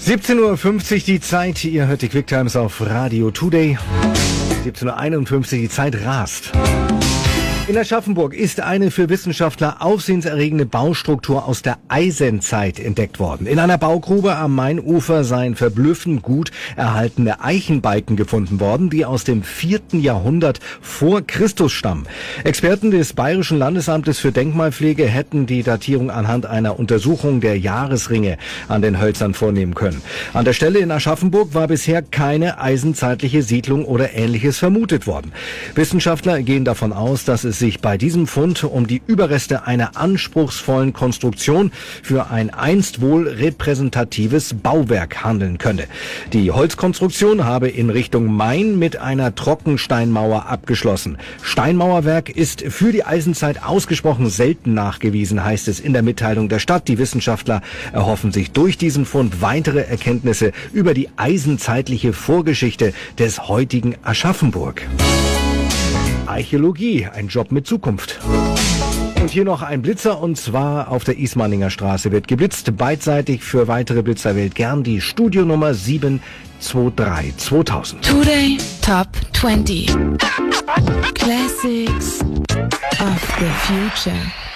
17:50 Uhr die Zeit. Ihr hört die Quick Times auf Radio Today. 17:51 Uhr die Zeit rast. In Aschaffenburg ist eine für Wissenschaftler aufsehenserregende Baustruktur aus der Eisenzeit entdeckt worden. In einer Baugrube am Mainufer seien verblüffend gut erhaltene Eichenbalken gefunden worden, die aus dem 4. Jahrhundert vor Christus stammen. Experten des Bayerischen Landesamtes für Denkmalpflege hätten die Datierung anhand einer Untersuchung der Jahresringe an den Hölzern vornehmen können. An der Stelle in Aschaffenburg war bisher keine eisenzeitliche Siedlung oder Ähnliches vermutet worden. Wissenschaftler gehen davon aus, dass es sich bei diesem Fund um die Überreste einer anspruchsvollen Konstruktion für ein einst wohl repräsentatives Bauwerk handeln könne. Die Holzkonstruktion habe in Richtung Main mit einer Trockensteinmauer abgeschlossen. Steinmauerwerk ist für die Eisenzeit ausgesprochen selten nachgewiesen, heißt es in der Mitteilung der Stadt. Die Wissenschaftler erhoffen sich durch diesen Fund weitere Erkenntnisse über die eisenzeitliche Vorgeschichte des heutigen Aschaffenburg. Archäologie, ein Job mit Zukunft. Und hier noch ein Blitzer, und zwar auf der Ismaninger Straße wird geblitzt. Beidseitig für weitere Blitzer wählt gern die Studionummer 723 2000. Today Top 20 Classics of the Future.